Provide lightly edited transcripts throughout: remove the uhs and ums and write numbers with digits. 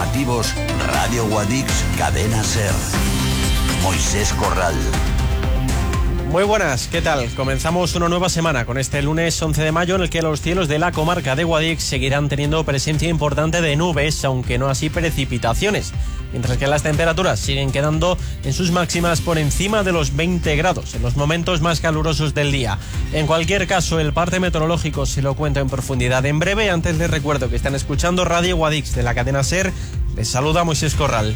informativos, Radio Guadix, Cadena SER. Moisés Corral. Muy buenas, ¿qué tal? Comenzamos una nueva semana con este lunes 11 de mayo en el que los cielos de la comarca de Guadix seguirán teniendo presencia importante de nubes, aunque no así precipitaciones, mientras que las temperaturas siguen quedando en sus máximas por encima de los 20 grados en los momentos más calurosos del día. En cualquier caso, el parte meteorológico se lo cuento en profundidad en breve. Antes les recuerdo que están escuchando Radio Guadix de la cadena SER. Les saluda Moisés Corral.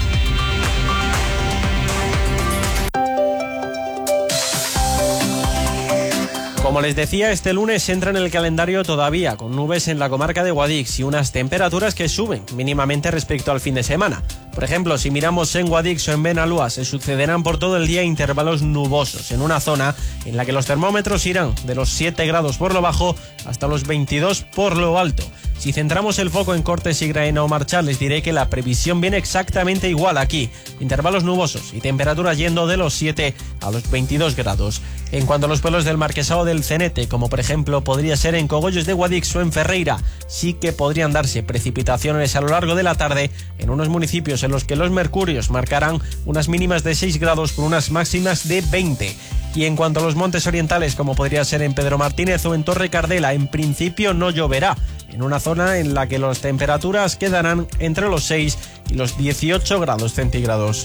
Como les decía, este lunes entra en el calendario todavía con nubes en la comarca de Guadix y unas temperaturas que suben mínimamente respecto al fin de semana. Por ejemplo, si miramos en Guadix o en Benalúa, se sucederán por todo el día intervalos nubosos en una zona en la que los termómetros irán de los 7 grados por lo bajo hasta los 22 por lo alto. Si centramos el foco en Cortes y Graena o Marchal, les diré que la previsión viene exactamente igual aquí. Intervalos nubosos y temperaturas yendo de los 7 a los 22 grados. En cuanto a los pueblos del Marquesado del Cenete, como por ejemplo podría ser en Cogollos de Guadix o en Ferreira, sí que podrían darse precipitaciones a lo largo de la tarde en unos municipios en los que los mercurios marcarán unas mínimas de 6 grados con unas máximas de 20. Y en cuanto a los montes orientales, como podría ser en Pedro Martínez o en Torre Cardela, en principio no lloverá, en una zona en la que las temperaturas quedarán entre los 6 y los 18 grados centígrados.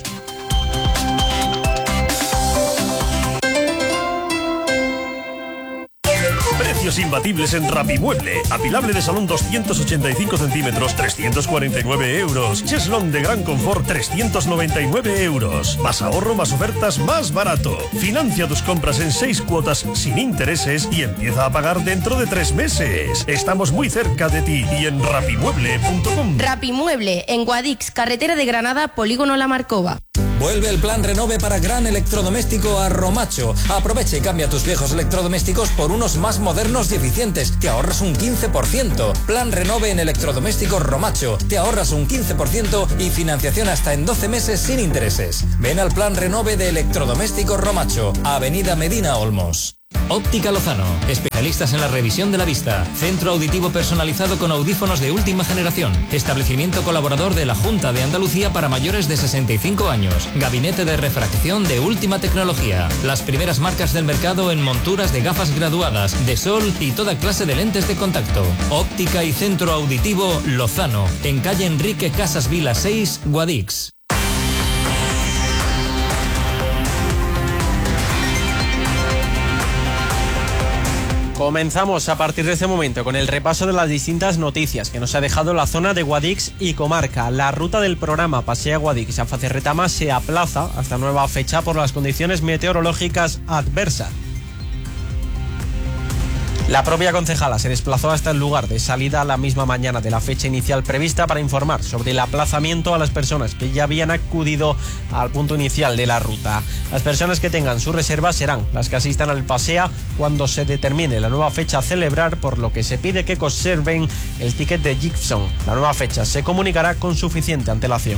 Precios imbatibles en Rapimueble. Apilable de salón 285 centímetros, 349 euros. Cheslón de gran confort, 399 euros. Más ahorro, más ofertas, más barato. Financia tus compras en 6 cuotas sin intereses y empieza a pagar dentro de 3 meses. Estamos muy cerca de ti y en rapimueble.com. Rapimueble, en Guadix, carretera de Granada, Polígono La Marcova. Vuelve el plan Renove para gran electrodoméstico a Romacho. Aprovecha y cambia tus viejos electrodomésticos por unos más modernos y eficientes. Te ahorras un 15%. Plan Renove en electrodomésticos Romacho. Te ahorras un 15% y financiación hasta en 12 meses sin intereses. Ven al plan Renove de electrodomésticos Romacho. Avenida Medina Olmos. Óptica Lozano, especialistas en la revisión de la vista. Centro auditivo personalizado con audífonos de última generación. Establecimiento colaborador de la Junta de Andalucía para mayores de 65 años. Gabinete de refracción de última tecnología. Las primeras marcas del mercado en monturas de gafas graduadas, de sol y toda clase de lentes de contacto. Óptica y Centro Auditivo Lozano, en calle Enrique Casas Vila 6, Guadix. Comenzamos a partir de este momento con el repaso de las distintas noticias que nos ha dejado la zona de Guadix y comarca. La ruta del programa Pasea Guadix a Facerretama se aplaza hasta nueva fecha por las condiciones meteorológicas adversas. La propia concejala se desplazó hasta el lugar de salida la misma mañana de la fecha inicial prevista para informar sobre el aplazamiento a las personas que ya habían acudido al punto inicial de la ruta. Las personas que tengan su reserva serán las que asistan al paseo cuando se determine la nueva fecha a celebrar, por lo que se pide que conserven el ticket de Gibson. La nueva fecha se comunicará con suficiente antelación.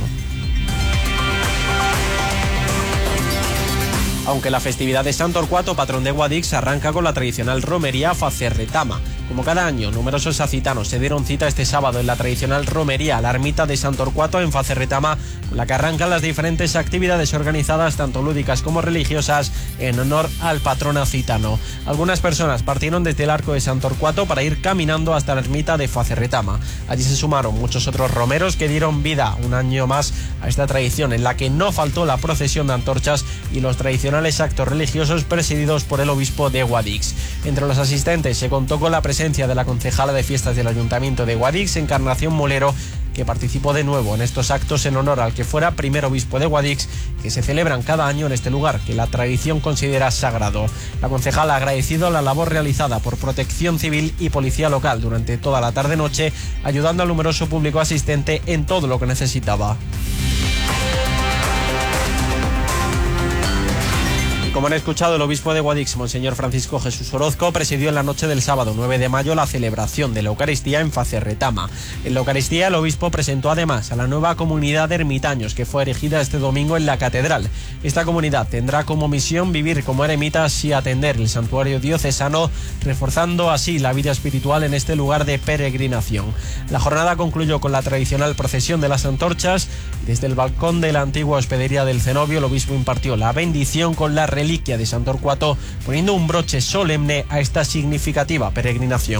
Aunque la festividad de Sant Torquato, patrón de Guadix, arranca con la tradicional romería Facerretama. Como cada año, numerosos acitanos se dieron cita este sábado en la tradicional romería a la ermita de Sant Torquato en Facerretama, con la que arrancan las diferentes actividades organizadas, tanto lúdicas como religiosas, en honor al patrón acitano. Algunas personas partieron desde el arco de Sant Torquato para ir caminando hasta la ermita de Facerretama. Allí se sumaron muchos otros romeros que dieron vida un año más a esta tradición, en la que no faltó la procesión de antorchas y los tradicionales actos religiosos presididos por el obispo de Guadix. Entre los asistentes se contó con la presencia de la concejala de fiestas del Ayuntamiento de Guadix, Encarnación Molero, que participó de nuevo en estos actos en honor al que fuera primer obispo de Guadix, que se celebran cada año en este lugar, que la tradición considera sagrado. La concejala ha agradecido la labor realizada por Protección Civil y Policía Local durante toda la tarde-noche, ayudando al numeroso público asistente en todo lo que necesitaba. Como han escuchado, el obispo de Guadix, Monseñor Francisco Jesús Orozco, presidió en la noche del sábado 9 de mayo la celebración de la Eucaristía en Facerretama. En la Eucaristía, el obispo presentó además a la nueva comunidad de ermitaños que fue erigida este domingo en la catedral. Esta comunidad tendrá como misión vivir como eremitas y atender el santuario diocesano, reforzando así la vida espiritual en este lugar de peregrinación. La jornada concluyó con la tradicional procesión de las antorchas. Desde el balcón de la antigua hospedería del cenobio, el obispo impartió la bendición con la reliquia de San Torcuato, poniendo un broche solemne a esta significativa peregrinación.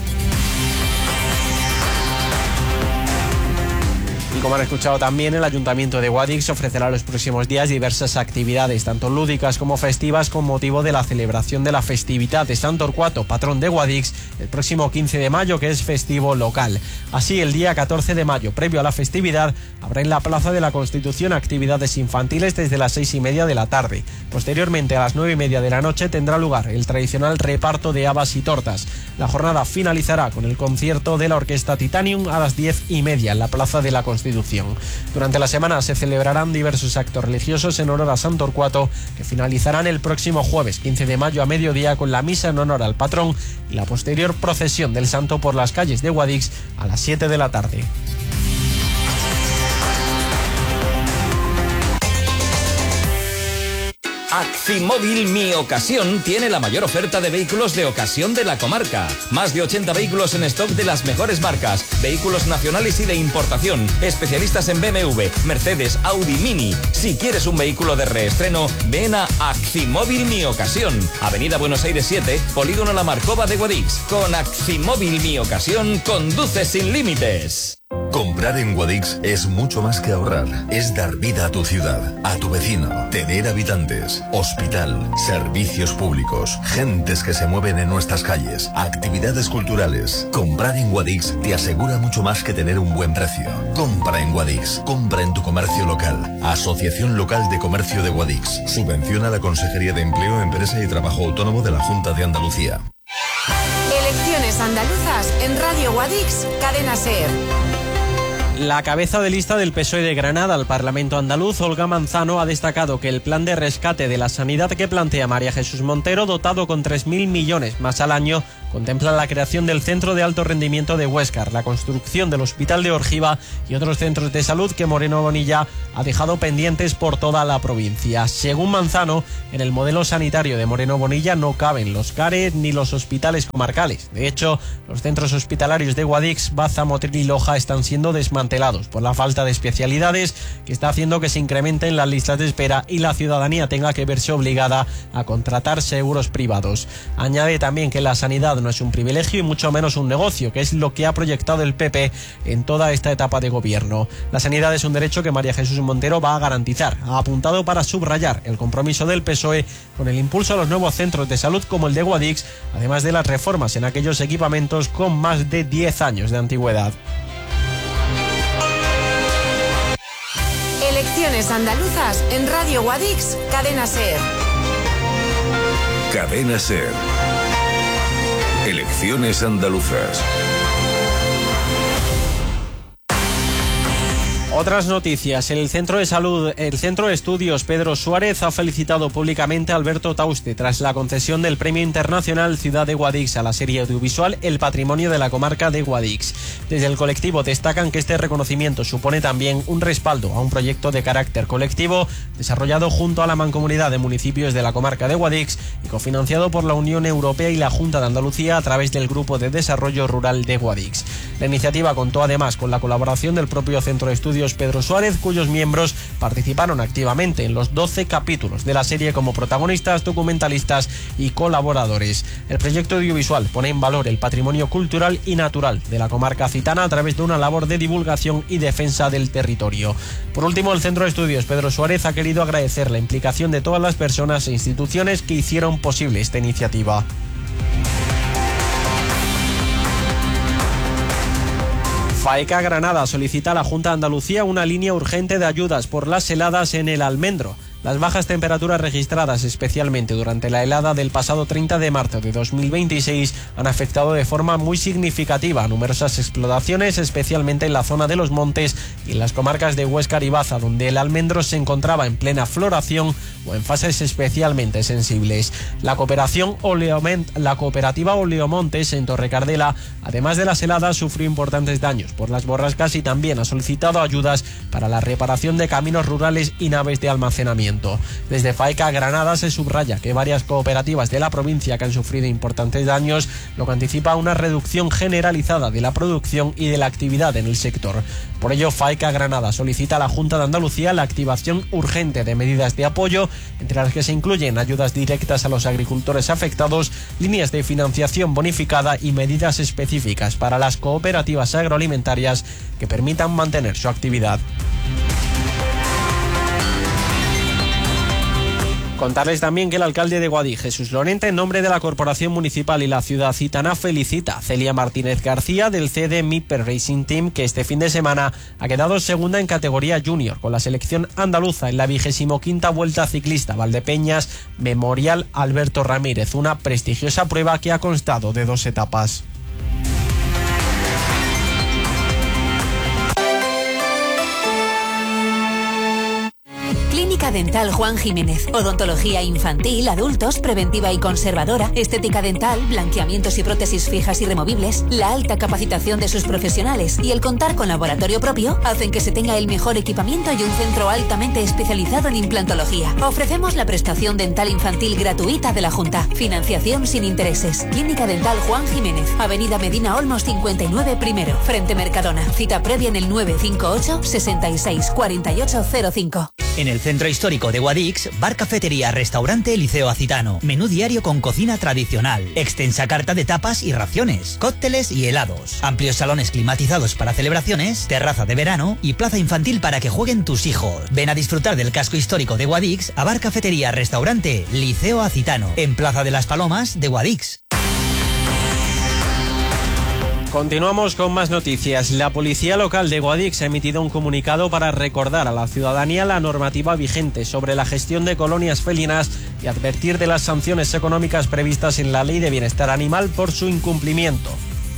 Y como han escuchado también, el Ayuntamiento de Guadix ofrecerá los próximos días diversas actividades, tanto lúdicas como festivas, con motivo de la celebración de la festividad de San Torcuato, patrón de Guadix, el próximo 15 de mayo, que es festivo local. Así, el día 14 de mayo, previo a la festividad, habrá en la Plaza de la Constitución actividades infantiles desde las 6:30 de la tarde. Posteriormente, a las 9:30 de la noche, tendrá lugar el tradicional reparto de habas y tortas. La jornada finalizará con el concierto de la Orquesta Titanium a las 10:30 en la Plaza de la Constitución. Durante la semana se celebrarán diversos actos religiosos en honor a San Torcuato, que finalizarán el próximo jueves 15 de mayo a mediodía con la misa en honor al patrón y la posterior procesión del santo por las calles de Guadix a las 7 de la tarde. Accimóvil Mi Ocasión tiene la mayor oferta de vehículos de ocasión de la comarca. Más de 80 vehículos en stock de las mejores marcas, vehículos nacionales y de importación, especialistas en BMW, Mercedes, Audi, Mini. Si quieres un vehículo de reestreno, ven a Accimóvil Mi Ocasión. Avenida Buenos Aires 7, Polígono La Marcova de Guadix. Con Accimóvil Mi Ocasión, conduce sin límites. Comprar en Guadix es mucho más que ahorrar. Es dar vida a tu ciudad, a tu vecino, tener habitantes, hospital, servicios públicos, gentes que se mueven en nuestras calles, actividades culturales. Comprar en Guadix te asegura mucho más que tener un buen precio. Compra en Guadix, compra en tu comercio local. Asociación Local de Comercio de Guadix. Subvenciona la Consejería de Empleo, Empresa y Trabajo Autónomo de la Junta de Andalucía. Elecciones andaluzas en Radio Guadix, Cadena SER. La cabeza de lista del PSOE de Granada al Parlamento andaluz, Olga Manzano, ha destacado que el plan de rescate de la sanidad que plantea María Jesús Montero, dotado con 3.000 millones más al año, contempla la creación del Centro de Alto Rendimiento de Huéscar, la construcción del Hospital de Orgiva y otros centros de salud que Moreno Bonilla ha dejado pendientes por toda la provincia. Según Manzano, en el modelo sanitario de Moreno Bonilla no caben los CARE ni los hospitales comarcales. De hecho, los centros hospitalarios de Guadix, Baza, Motril y Loja están siendo desmantelados por la falta de especialidades, que está haciendo que se incrementen las listas de espera y la ciudadanía tenga que verse obligada a contratar seguros privados. Añade también que la sanidad no es un privilegio y mucho menos un negocio, que es lo que ha proyectado el PP en toda esta etapa de gobierno. La sanidad es un derecho que María Jesús Montero va a garantizar. Ha apuntado para subrayar el compromiso del PSOE con el impulso a los nuevos centros de salud como el de Guadix, además de las reformas en aquellos equipamientos con más de 10 años de antigüedad. Elecciones andaluzas en Radio Guadix, Cadena SER. Cadena SER. Elecciones andaluzas. Otras noticias. El Centro de Estudios Pedro Suárez ha felicitado públicamente a Alberto Tauste tras la concesión del Premio Internacional Ciudad de Guadix a la serie audiovisual El Patrimonio de la Comarca de Guadix. Desde el colectivo destacan que este reconocimiento supone también un respaldo a un proyecto de carácter colectivo desarrollado junto a la Mancomunidad de Municipios de la Comarca de Guadix y cofinanciado por la Unión Europea y la Junta de Andalucía a través del Grupo de Desarrollo Rural de Guadix. La iniciativa contó además con la colaboración del propio Centro de Estudios Pedro Suárez, cuyos miembros participaron activamente en los 12 capítulos de la serie como protagonistas, documentalistas y colaboradores. El proyecto audiovisual pone en valor el patrimonio cultural y natural de la comarca citana a través de una labor de divulgación y defensa del territorio. Por último, el Centro de Estudios Pedro Suárez ha querido agradecer la implicación de todas las personas e instituciones que hicieron posible esta iniciativa. FAECA Granada solicita a la Junta de Andalucía una línea urgente de ayudas por las heladas en el Almendro. Las bajas temperaturas registradas especialmente durante la helada del pasado 30 de marzo de 2026 han afectado de forma muy significativa a numerosas explotaciones, especialmente en la zona de los montes y en las comarcas de Huescar y Baza, donde el almendro se encontraba en plena floración o en fases especialmente sensibles. La cooperativa Oleomontes en Torrecardela, además de las heladas, sufrió importantes daños por las borrascas y también ha solicitado ayudas para la reparación de caminos rurales y naves de almacenamiento. Desde FAECA Granada se subraya que varias cooperativas de la provincia que han sufrido importantes daños, lo que anticipa una reducción generalizada de la producción y de la actividad en el sector. Por ello, FAECA Granada solicita a la Junta de Andalucía la activación urgente de medidas de apoyo, entre las que se incluyen ayudas directas a los agricultores afectados, líneas de financiación bonificada y medidas específicas para las cooperativas agroalimentarias que permitan mantener su actividad. Contarles también que el alcalde de Guadix, Jesús Lorente, en nombre de la Corporación Municipal y la ciudad gitana, felicita a Celia Martínez García del CD Miper Racing Team, que este fin de semana ha quedado segunda en categoría junior con la selección andaluza en la 25ª Vuelta Ciclista Valdepeñas Memorial Alberto Ramírez, una prestigiosa prueba que ha constado de 2 etapas. Clínica Dental Juan Jiménez. Odontología infantil, adultos, preventiva y conservadora, estética dental, blanqueamientos y prótesis fijas y removibles. La alta capacitación de sus profesionales y el contar con laboratorio propio hacen que se tenga el mejor equipamiento y un centro altamente especializado en implantología. Ofrecemos la prestación dental infantil gratuita de la Junta. Financiación sin intereses. Clínica Dental Juan Jiménez. Avenida Medina Olmos 59 primero, frente Mercadona. Cita previa en el 958 66 4805. En el centro histórico de Guadix, bar, cafetería, restaurante Liceo Acitano. Menú diario con cocina tradicional. Extensa carta de tapas y raciones. Cócteles y helados. Amplios salones climatizados para celebraciones. Terraza de verano y plaza infantil para que jueguen tus hijos. Ven a disfrutar del casco histórico de Guadix a bar, cafetería, restaurante Liceo Acitano. En Plaza de las Palomas de Guadix. Continuamos con más noticias. La Policía Local de Guadix ha emitido un comunicado para recordar a la ciudadanía la normativa vigente sobre la gestión de colonias felinas y advertir de las sanciones económicas previstas en la Ley de Bienestar Animal por su incumplimiento.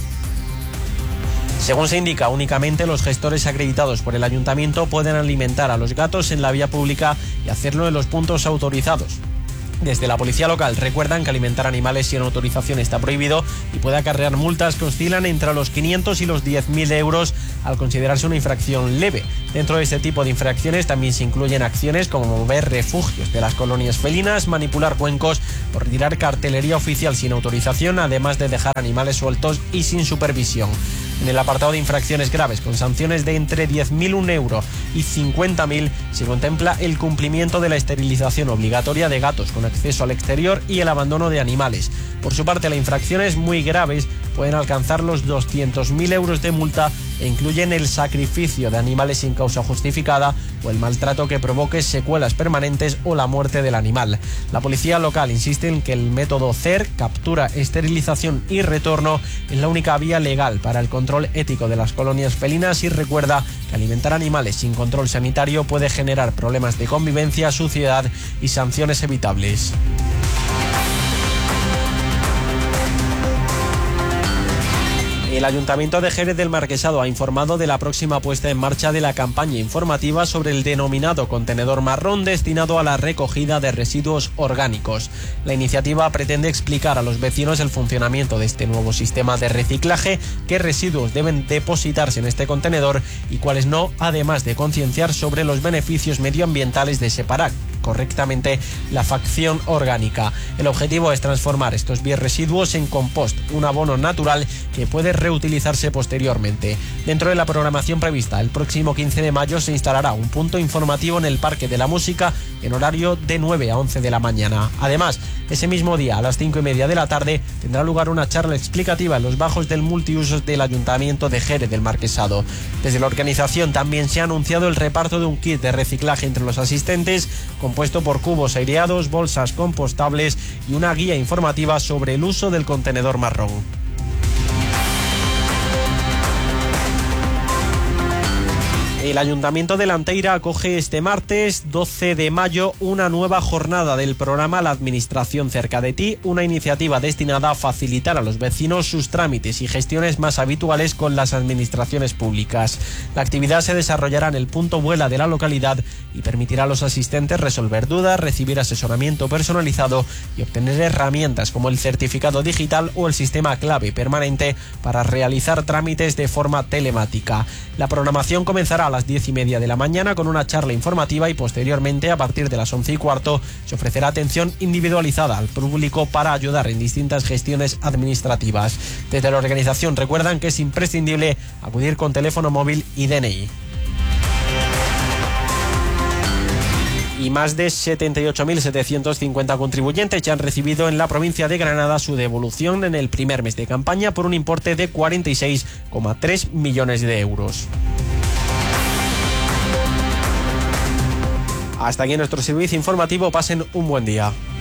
Según se indica, únicamente los gestores acreditados por el ayuntamiento pueden alimentar a los gatos en la vía pública y hacerlo en los puntos autorizados. Desde la policía local recuerdan que alimentar animales sin autorización está prohibido y puede acarrear multas que oscilan entre los 500 y los 10.000 euros al considerarse una infracción leve. Dentro de este tipo de infracciones también se incluyen acciones como mover refugios de las colonias felinas, manipular cuencos o retirar cartelería oficial sin autorización, además de dejar animales sueltos y sin supervisión. En el apartado de infracciones graves, con sanciones de entre 10.001 euros y 50.000, se contempla el cumplimiento de la esterilización obligatoria de gatos con acceso al exterior y el abandono de animales. Por su parte, las infracciones muy graves pueden alcanzar los 200.000 euros de multa e incluyen el sacrificio de animales sin causa justificada o el maltrato que provoque secuelas permanentes o la muerte del animal. La policía local insiste en que el método CER, captura, esterilización y retorno, es la única vía legal para el control ético de las colonias felinas y recuerda que alimentar animales sin control sanitario puede generar problemas de convivencia, suciedad y sanciones evitables. El Ayuntamiento de Jerez del Marquesado ha informado de la próxima puesta en marcha de la campaña informativa sobre el denominado contenedor marrón destinado a la recogida de residuos orgánicos. La iniciativa pretende explicar a los vecinos el funcionamiento de este nuevo sistema de reciclaje, qué residuos deben depositarse en este contenedor y cuáles no, además de concienciar sobre los beneficios medioambientales de separar correctamente la fracción orgánica. El objetivo es transformar estos biorresiduos en compost, un abono natural que puede reutilizarse posteriormente. Dentro de la programación prevista, el próximo 15 de mayo se instalará un punto informativo en el Parque de la Música en horario de 9 a 11 de la mañana. Además, ese mismo día, a las 5:30 de la tarde, tendrá lugar una charla explicativa en los bajos del multiusos del Ayuntamiento de Jerez del Marquesado. Desde la organización también se ha anunciado el reparto de un kit de reciclaje entre los asistentes, compuesto por cubos aireados, bolsas compostables y una guía informativa sobre el uso del contenedor marrón. El Ayuntamiento de Lanteira acoge este martes 12 de mayo una nueva jornada del programa La Administración cerca de ti, una iniciativa destinada a facilitar a los vecinos sus trámites y gestiones más habituales con las administraciones públicas. La actividad se desarrollará en el punto Vuela de la localidad y permitirá a los asistentes resolver dudas, recibir asesoramiento personalizado y obtener herramientas como el certificado digital o el sistema clave permanente para realizar trámites de forma telemática. La programación comenzará a las 10:30 de la mañana con una charla informativa y posteriormente, a partir de las 11:15, se ofrecerá atención individualizada al público para ayudar en distintas gestiones administrativas. Desde la organización recuerdan que es imprescindible acudir con teléfono móvil y DNI. Y más de 78.750 contribuyentes ya han recibido en la provincia de Granada su devolución en el primer mes de campaña por un importe de 46,3 millones de euros. Hasta aquí nuestro servicio informativo. Pasen un buen día.